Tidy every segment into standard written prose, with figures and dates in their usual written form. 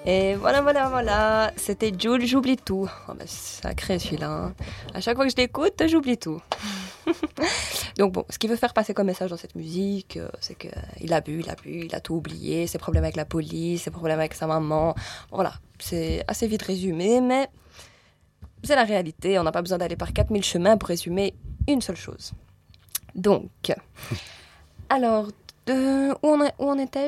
Et voilà. C'était Jul, j'oublie tout. Oh, bah, sacré celui-là. Hein. À chaque fois que je l'écoute, j'oublie tout. Donc bon, ce qu'il veut faire passer comme message dans cette musique, c'est qu'il a bu, il a tout oublié, ses problèmes avec la police, ses problèmes avec sa maman. Voilà, c'est assez vite résumé, mais c'est la réalité. On n'a pas besoin d'aller par 4000 chemins pour résumer une seule chose. Donc, alors, où en étais-je ?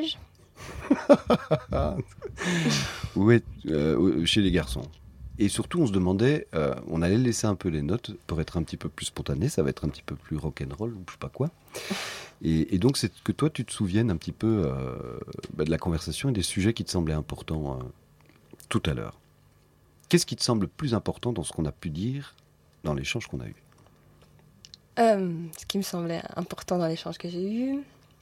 Oui, chez les garçons. Et surtout, on se demandait, on allait laisser un peu les notes pour être un petit peu plus spontané, ça va être un petit peu plus rock'n'roll ou je sais pas quoi. Et donc, c'est que toi, tu te souviennes un petit peu de la conversation et des sujets qui te semblaient importants tout à l'heure. Qu'est-ce qui te semble le plus important dans ce qu'on a pu dire dans l'échange qu'on a eu ? Ce qui me semblait important dans l'échange que j'ai eu,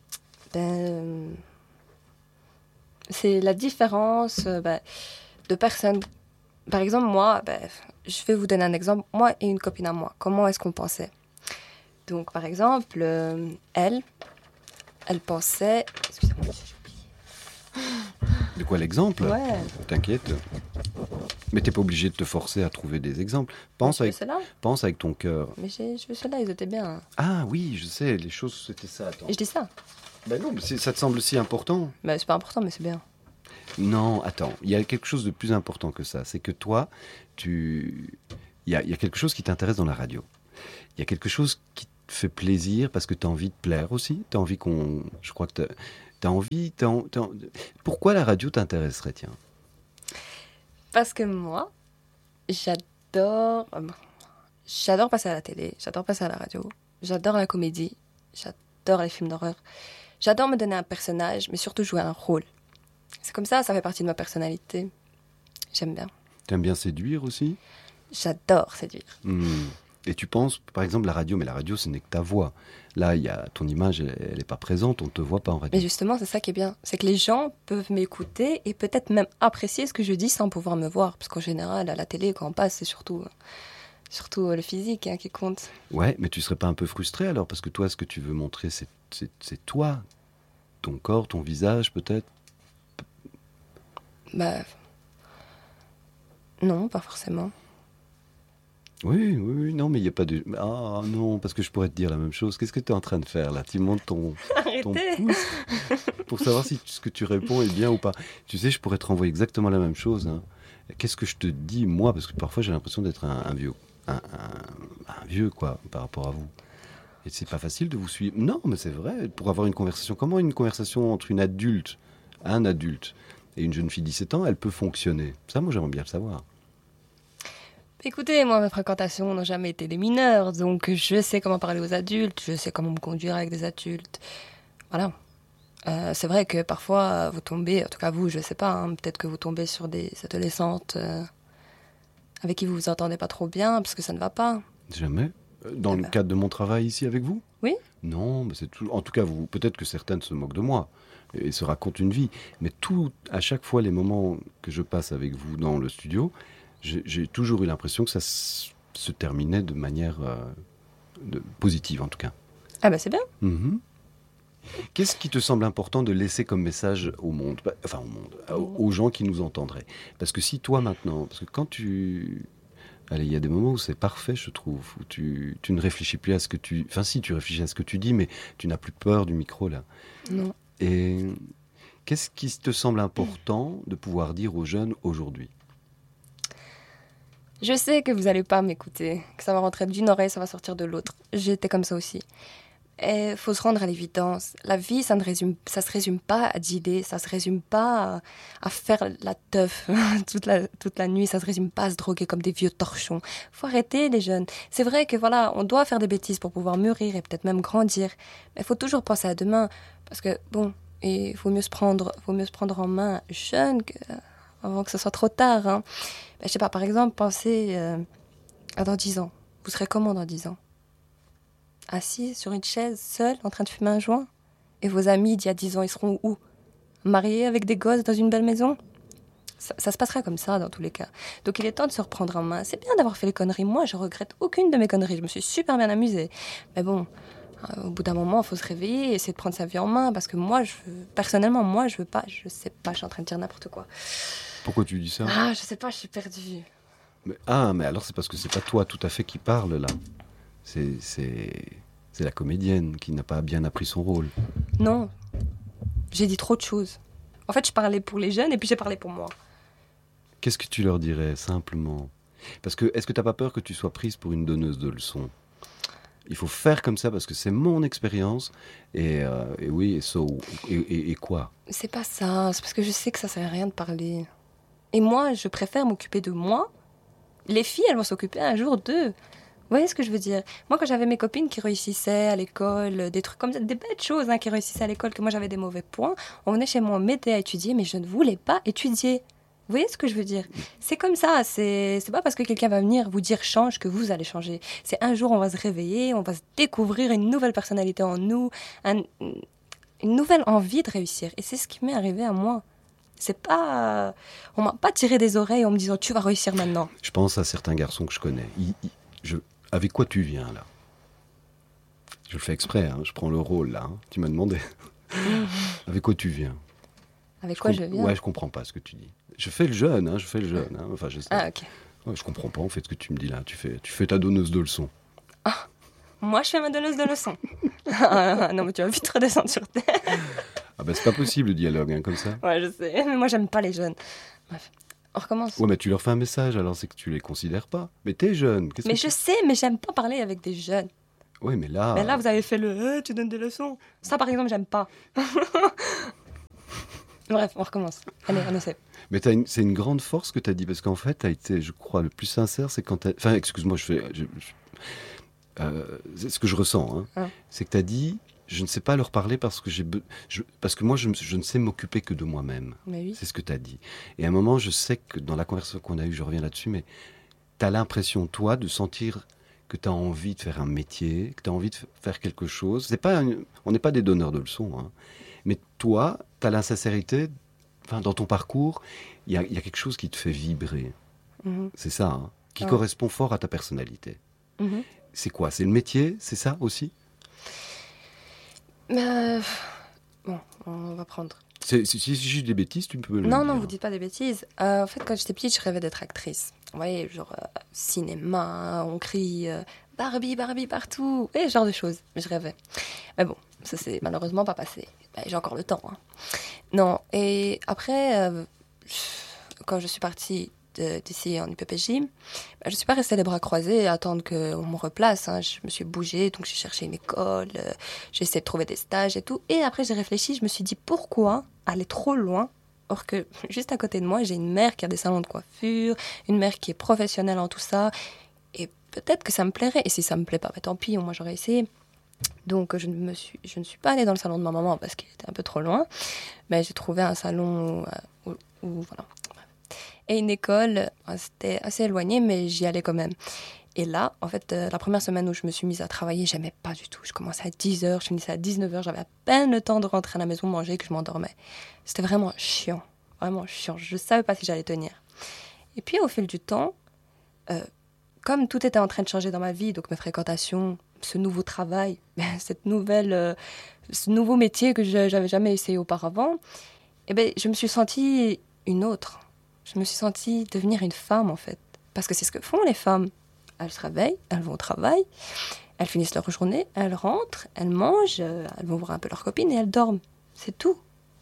c'est la différence de personnes. Par exemple, moi, je vais vous donner un exemple. Moi et une copine à moi, comment est-ce qu'on pensait ? Donc, par exemple, elle pensait... Excusez-moi, j'ai oublié. De quoi l'exemple ? Ouais. T'inquiète. Mais t'es pas obligé de te forcer à trouver des exemples. Pense avec ton cœur. Mais je veux ceux-là, ils étaient bien. Ah oui, je sais, les choses, c'était ça. Attends. Et je dis ça. Ben non, mais ça te semble si important. C'est pas important, mais c'est bien. Non, attends, il y a quelque chose de plus important que ça. C'est que toi, il y a quelque chose qui t'intéresse dans la radio. Il y a quelque chose qui te fait plaisir parce que tu as envie de plaire aussi. Tu as envie Je crois que tu as envie... Pourquoi la radio t'intéresserait, tiens ? Parce que moi, j'adore passer à la télé, j'adore passer à la radio, j'adore la comédie, j'adore les films d'horreur. J'adore me donner un personnage, mais surtout jouer un rôle. C'est comme ça fait partie de ma personnalité. J'aime bien. T'aimes bien séduire aussi ? J'adore séduire. Et tu penses, par exemple, la radio, mais la radio, ce n'est que ta voix. Là, ton image, elle n'est pas présente, on ne te voit pas en radio. Mais justement, c'est ça qui est bien. C'est que les gens peuvent m'écouter et peut-être même apprécier ce que je dis sans pouvoir me voir. Parce qu'en général, à la télé, quand on passe, c'est surtout le physique qui compte. Ouais, mais tu ne serais pas un peu frustré alors ? Parce que toi, ce que tu veux montrer, c'est toi. Ton corps, ton visage, peut-être ? Non, pas forcément. Oui, non, mais il n'y a pas de... Ah non, parce que je pourrais te dire la même chose. Qu'est-ce que tu es en train de faire, là ? Tu montes ton pouce pour savoir si ce que tu réponds est bien ou pas. Tu sais, je pourrais te renvoyer exactement la même chose. Hein. Qu'est-ce que je te dis, moi ? Parce que parfois, j'ai l'impression d'être un vieux. Un vieux, quoi, par rapport à vous. Et c'est pas facile de vous suivre. Non, mais c'est vrai. Pour avoir une conversation... Comment une conversation entre un adulte et une jeune fille de 17 ans, elle peut fonctionner ? Ça, moi, j'aimerais bien le savoir. Écoutez, moi, mes fréquentations n'ont jamais été les mineurs, donc je sais comment parler aux adultes, je sais comment me conduire avec des adultes. Voilà. C'est vrai que parfois, vous tombez, en tout cas vous, je sais pas, hein, peut-être que vous tombez sur des adolescentes avec qui vous vous entendez pas trop bien, parce que ça ne va pas. Jamais. Dans le cadre de mon travail ici avec vous ? Oui. Non, mais c'est tout. En tout cas, peut-être que certaines se moquent de moi et se racontent une vie. Mais à chaque fois, les moments que je passe avec vous dans le studio, j'ai toujours eu l'impression que ça se terminait de manière positive, en tout cas. Ah c'est bien. Mm-hmm. Qu'est-ce qui te semble important de laisser comme message au monde ? Enfin, aux gens qui nous entendraient. Parce que si toi, maintenant... Parce que quand Allez, il y a des moments où c'est parfait, je trouve, où tu ne réfléchis plus à ce que tu... Enfin, si, tu réfléchis à ce que tu dis, mais tu n'as plus peur du micro, là. Non. Et qu'est-ce qui te semble important de pouvoir dire aux jeunes aujourd'hui ? Je sais que vous n'allez pas m'écouter, que ça va rentrer d'une oreille, ça va sortir de l'autre. J'étais comme ça aussi. Et faut se rendre à l'évidence. La vie, ça se résume pas à dealer, ça se résume pas à faire la teuf toute la nuit, ça se résume pas à se droguer comme des vieux torchons. Faut arrêter, les jeunes. C'est vrai que voilà, on doit faire des bêtises pour pouvoir mûrir et peut-être même grandir. Mais il faut toujours penser à demain. Parce que, il faut mieux se prendre en main jeune avant que ce soit trop tard. Hein. Je sais pas, par exemple, pensez à dans 10 ans. Vous serez comment dans 10 ans ? Assis sur une chaise, seul, en train de fumer un joint ? Et vos amis d'il y a 10 ans, ils seront où ? Mariés avec des gosses dans une belle maison ? Ça se passera comme ça dans tous les cas. Donc il est temps de se reprendre en main. C'est bien d'avoir fait les conneries. Moi, je regrette aucune de mes conneries. Je me suis super bien amusée. Mais bon, au bout d'un moment, il faut se réveiller et essayer de prendre sa vie en main. Parce que personnellement, je veux pas. Je sais pas, je suis en train de dire n'importe quoi. Pourquoi tu dis ça? Ah, je sais pas, je suis perdue. Mais alors c'est parce que c'est pas toi tout à fait qui parle là. C'est la comédienne qui n'a pas bien appris son rôle. Non, j'ai dit trop de choses. En fait, je parlais pour les jeunes et puis j'ai parlé pour moi. Qu'est-ce que tu leur dirais, simplement? Parce que, est-ce que t'as pas peur que tu sois prise pour une donneuse de leçons? Il faut faire comme ça parce que c'est mon expérience. Et oui, et quoi? C'est pas ça, c'est parce que je sais que ça sert à rien de parler. Et moi, je préfère m'occuper de moi. Les filles, elles vont s'occuper un jour d'eux. Vous voyez ce que je veux dire? Moi, quand j'avais mes copines qui réussissaient à l'école, des trucs comme ça, des bêtes choses qui réussissaient à l'école, que moi j'avais des mauvais points, on venait chez moi m'aider à étudier, mais je ne voulais pas étudier. Vous voyez ce que je veux dire? C'est comme ça, c'est pas parce que quelqu'un va venir vous dire change que vous allez changer. C'est un jour on va se réveiller, on va se découvrir une nouvelle personnalité en nous, une nouvelle envie de réussir. Et c'est ce qui m'est arrivé à moi. C'est pas... On m'a pas tiré des oreilles en me disant tu vas réussir maintenant. Je pense à certains garçons que je connais. Avec quoi tu viens là? Je le fais exprès, hein, je prends le rôle là. Hein. Tu m'as demandé. Avec quoi tu viens? Avec quoi je viens? Ouais, je comprends pas ce que tu dis. Je fais le jeune, hein, je fais le jeune. Hein. Enfin, je sais. Ah, ok. Ouais, je comprends pas en fait ce que tu me dis là. Tu fais ta donneuse de leçons. Ah, moi je fais ma donneuse de leçons. Ah, non, mais tu vas vite redescendre sur terre. Ah ben c'est pas possible le dialogue hein, comme ça. Ouais, je sais, mais moi j'aime pas les jeunes. Bref, on recommence. Ouais, mais tu leur fais un message alors c'est que tu les considères pas. Mais t'es jeune. Mais je sais, mais j'aime pas parler avec des jeunes. Oui, mais là... Mais là, vous avez fait le tu donnes des leçons. Ça, par exemple, j'aime pas. Bref, on recommence. Allez, on essaie. Mais c'est une grande force que tu as dit, parce qu'en fait, tu as été, je crois, le plus sincère, c'est quand tu as... Enfin, excuse-moi, c'est ce que je ressens, hein. Ah. C'est que tu as dit, je ne sais pas leur parler parce que parce que moi, je ne sais m'occuper que de moi-même. Mais oui. C'est ce que tu as dit. Et à un moment, je sais que dans la conversation qu'on a eue, je reviens là-dessus, mais tu as l'impression, toi, de sentir que tu as envie de faire un métier, que tu as envie de faire quelque chose. On n'est pas des donneurs de leçons, hein. Mais toi, tu as la sincérité, enfin, dans ton parcours, il y a quelque chose qui te fait vibrer. Mm-hmm. C'est ça, hein, qui correspond fort à ta personnalité. Mm-hmm. C'est quoi? C'est le métier? C'est ça aussi? Bon, on va prendre. Si j'ai des bêtises, tu peux me le dire. Non, vous dites pas des bêtises. En fait, quand j'étais petite, je rêvais d'être actrice. Vous voyez, genre cinéma, on crie Barbie, Barbie partout, et ce genre de choses. Mais je rêvais. Mais bon, ça s'est malheureusement pas passé. J'ai encore le temps. Hein. Non, et après, quand je suis partie d'ici en UPPJ, je ne suis pas restée les bras croisés à attendre qu'on me replace. Hein. Je me suis bougée, donc j'ai cherché une école, j'ai essayé de trouver des stages et tout. Et après, j'ai réfléchi, je me suis dit pourquoi aller trop loin, or que juste à côté de moi, j'ai une mère qui a des salons de coiffure, une mère qui est professionnelle en tout ça, et peut-être que ça me plairait. Et si ça me plaît pas, tant pis, moi j'aurais essayé. Donc je ne suis pas allée dans le salon de ma maman parce qu'il était un peu trop loin, mais j'ai trouvé un salon où voilà. Et une école, c'était assez éloigné, mais j'y allais quand même. Et là, en fait, la première semaine où je me suis mise à travailler, j'aimais pas du tout. Je commençais à 10h, je finissais à 19h, j'avais à peine le temps de rentrer à la maison, manger, que je m'endormais. C'était vraiment chiant, je savais pas si j'allais tenir. Et puis au fil du temps, comme tout était en train de changer dans ma vie, donc mes fréquentations, ce nouveau travail, ce nouveau métier que j'avais jamais essayé auparavant, je me suis sentie une autre. Je me suis sentie devenir une femme, en fait. Parce que c'est ce que font les femmes. Elles se réveillent, elles vont au travail, elles finissent leur journée, elles rentrent, elles mangent, elles vont voir un peu leurs copines et elles dorment. C'est tout.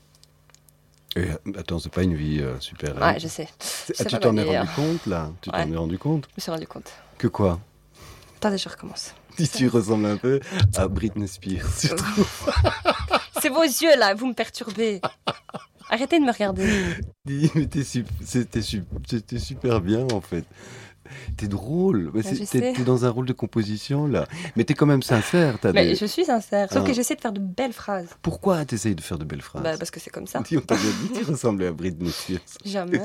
Et, attends, c'est pas une vie super... Ouais, je sais. Tu t'en es rendu compte, là? Tu t'en es rendu compte? Je me suis rendu compte. Que quoi? Attendez, je recommence. Tu ressembles un peu à Britney Spears, tu trouves? C'est vos yeux, là, vous me perturbez. Arrêtez de me regarder. Mais c'était super bien, en fait. T'es drôle. T'es dans un rôle de composition, là. Mais t'es quand même sincère. Je suis sincère, sauf que j'essaie de faire de belles phrases. Pourquoi t'essayes de faire de belles phrases? Parce que c'est comme ça. On t'a bien dit que tu ressemblais à Britney Spears. Jamais.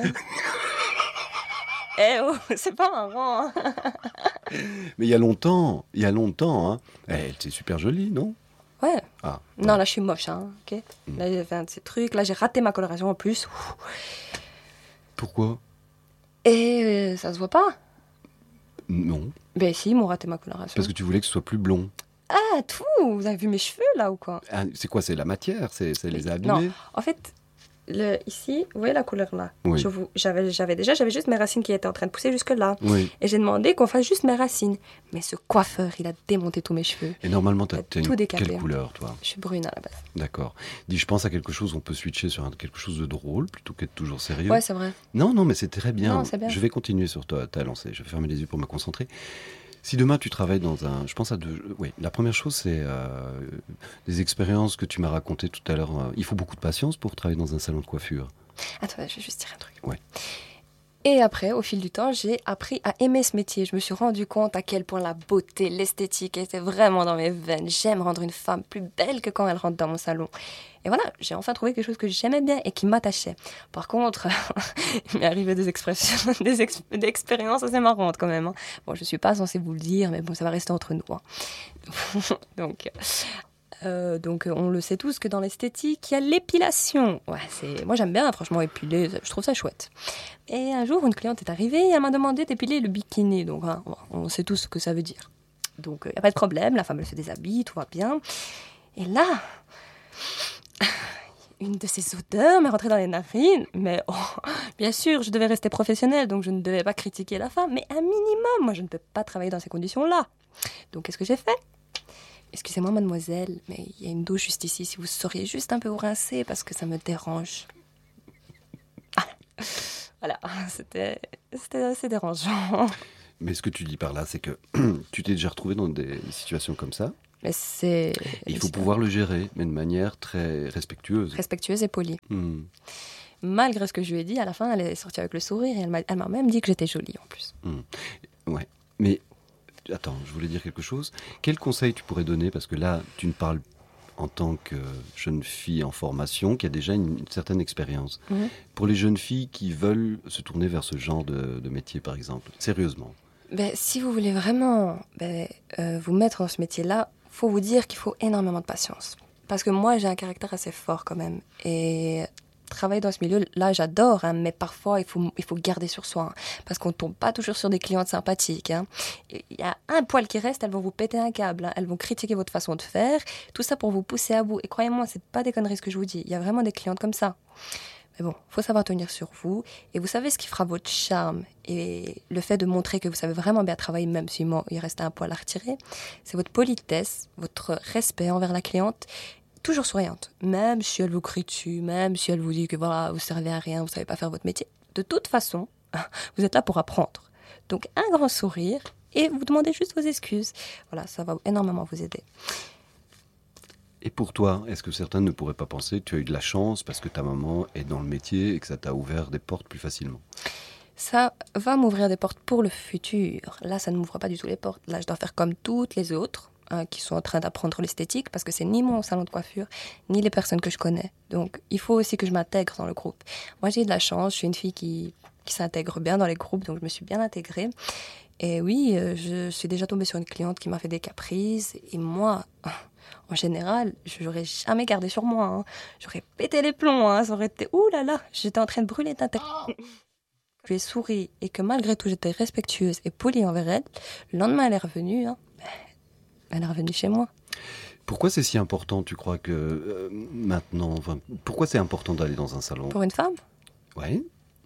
Eh oh, c'est pas marrant. Mais il y a longtemps, hein. T'es super jolie, non? Ouais. Ah, non, là, je suis moche, hein, ok. Là, j'ai fait un de ces trucs. Là, j'ai raté ma coloration en plus. Pourquoi? Et ça se voit pas? Non. Ben si, ils m'ont raté ma coloration. Parce que tu voulais que ce soit plus blond. Ah, tout! Vous avez vu mes cheveux, là, ou quoi? C'est quoi? C'est la matière? C'est les a abîmés? Non, en fait, Ici, vous voyez la couleur là? Oui. J'avais juste mes racines qui étaient en train de pousser jusque là. Oui. Et j'ai demandé qu'on fasse juste mes racines. Mais ce coiffeur, il a démonté tous mes cheveux. Et normalement, tu as tout quelle couleur, toi? Je suis brune à la base. D'accord. Dis, je pense à quelque chose, on peut switcher sur quelque chose de drôle plutôt qu'être toujours sérieux. Ouais, c'est vrai. Non, mais c'est très bien. Non, c'est bien. Je vais continuer sur ta lancée. Je vais fermer les yeux pour me concentrer. Si demain tu travailles dans un... Je pense à deux... Oui, la première chose, c'est des expériences que tu m'as racontées tout à l'heure. Il faut beaucoup de patience pour travailler dans un salon de coiffure. Attends, je vais juste dire un truc. Ouais. Et après, au fil du temps, j'ai appris à aimer ce métier. Je me suis rendu compte à quel point la beauté, l'esthétique étaient vraiment dans mes veines. J'aime rendre une femme plus belle que quand elle rentre dans mon salon. Et voilà, j'ai enfin trouvé quelque chose que j'aimais bien et qui m'attachait. Par contre, il m'est arrivé des expériences assez marrantes quand même. Hein. Bon, je ne suis pas censée vous le dire, mais bon, ça va rester entre nous. Hein. Donc, on le sait tous que dans l'esthétique, il y a l'épilation. Ouais, moi, j'aime bien, franchement, épiler. Je trouve ça chouette. Et un jour, une cliente est arrivée et elle m'a demandé d'épiler le bikini. Donc, hein, on sait tous ce que ça veut dire. Donc, il n'y a pas de problème. La femme, elle se déshabille, tout va bien. Et là, une de ces odeurs m'est rentrée dans les narines. Mais bien sûr, je devais rester professionnelle, donc je ne devais pas critiquer la femme. Mais un minimum, moi, je ne peux pas travailler dans ces conditions-là. Donc, qu'est-ce que j'ai fait ? Excusez-moi, mademoiselle, mais il y a une douche juste ici. Si vous sauriez juste un peu vous rincer, parce que ça me dérange. Voilà, c'était assez dérangeant. Mais ce que tu dis par là, c'est que tu t'es déjà retrouvé dans des situations comme ça. Mais c'est... Et il faut pouvoir le gérer, mais de manière très respectueuse. Respectueuse et polie. Malgré ce que je lui ai dit, à la fin, elle est sortie avec le sourire et elle m'a même dit que j'étais jolie en plus. Ouais, mais... Attends, je voulais dire quelque chose. Quel conseil tu pourrais donner? Parce que là, tu ne parles en tant que jeune fille en formation qui a déjà une certaine expérience. Pour les jeunes filles qui veulent se tourner vers ce genre de métier, par exemple, sérieusement. Si vous voulez vraiment vous mettre dans ce métier-là, il faut vous dire qu'il faut énormément de patience. Parce que moi, j'ai un caractère assez fort quand même. Et... travailler dans ce milieu-là, j'adore, hein, mais parfois, il faut garder sur soi. Hein, parce qu'on ne tombe pas toujours sur des clientes sympathiques. Hein. Il y a un poil qui reste, elles vont vous péter un câble. Hein, elles vont critiquer votre façon de faire. Tout ça pour vous pousser à bout. Et croyez-moi, ce n'est pas des conneries ce que je vous dis. Il y a vraiment des clientes comme ça. Mais bon, il faut savoir tenir sur vous. Et vous savez ce qui fera votre charme et le fait de montrer que vous savez vraiment bien travailler, même si il reste un poil à retirer, c'est votre politesse, votre respect envers la cliente. Toujours souriante, même si elle vous crie dessus, même si elle vous dit que voilà, vous servez à rien, vous savez pas faire votre métier. De toute façon, vous êtes là pour apprendre. Donc un grand sourire et vous demandez juste vos excuses. Voilà, ça va énormément vous aider. Et pour toi, est-ce que certains ne pourraient pas penser que tu as eu de la chance parce que ta maman est dans le métier et que ça t'a ouvert des portes plus facilement? Ça va m'ouvrir des portes pour le futur. Là, ça ne m'ouvre pas du tout les portes. Là, je dois faire comme toutes les autres. Qui sont en train d'apprendre l'esthétique, parce que c'est ni mon salon de coiffure, ni les personnes que je connais. Donc, il faut aussi que je m'intègre dans le groupe. Moi, j'ai eu de la chance, je suis une fille qui s'intègre bien dans les groupes, donc je me suis bien intégrée. Et oui, je suis déjà tombée sur une cliente qui m'a fait des caprices, et moi, en général, je n'aurais jamais gardé sur moi. Hein. J'aurais pété les plombs, hein. Ça aurait été... Ouh là là, j'étais en train de brûler ta tête. Je lui ai souri, et que malgré tout, j'étais respectueuse et polie envers elle. Le lendemain, elle est revenue, hein. Elle est revenue chez moi. Pourquoi c'est si important, tu crois que maintenant... pourquoi c'est important d'aller dans un salon? Pour une femme? Oui.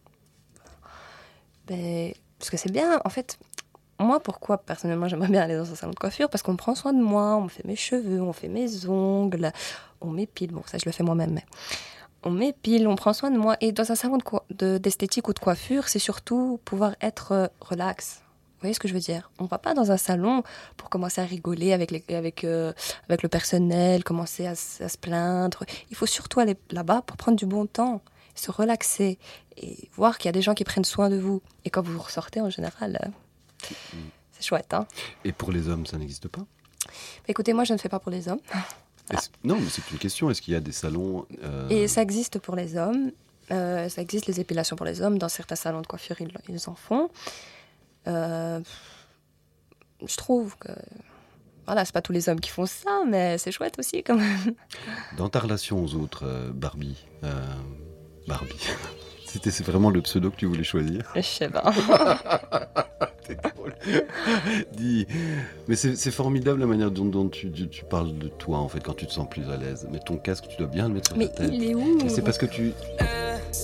Parce que c'est bien, en fait. Moi, pourquoi, personnellement, j'aimerais bien aller dans un salon de coiffure? Parce qu'on prend soin de moi, on me fait mes cheveux, on fait mes ongles, on m'épile. Bon, ça, je le fais moi-même, mais... On m'épile, on prend soin de moi. Et dans un salon d'esthétique ou de coiffure, c'est surtout pouvoir être relax. Vous voyez ce que je veux dire? On ne va pas dans un salon pour commencer à rigoler avec le personnel, commencer à se plaindre. Il faut surtout aller là-bas pour prendre du bon temps, se relaxer et voir qu'il y a des gens qui prennent soin de vous. Et quand vous ressortez, en général, c'est chouette. Hein. Et pour les hommes, ça n'existe pas? Écoutez, moi, je ne fais pas pour les hommes. Non, mais c'est une question. Est-ce qu'il y a des salons... Et ça existe pour les hommes. Ça existe les épilations pour les hommes. Dans certains salons de coiffure, ils en font. Je trouve que voilà, c'est pas tous les hommes qui font ça, mais c'est chouette aussi quand même. Dans ta relation aux autres, Barbie, c'est vraiment le pseudo que tu voulais choisir? Je sais pas. C'est drôle. Dis, mais c'est formidable la manière dont tu parles de toi, en fait, quand tu te sens plus à l'aise. Mais ton casque, tu dois bien le mettre sur ta tête. Mais il est où? C'est parce que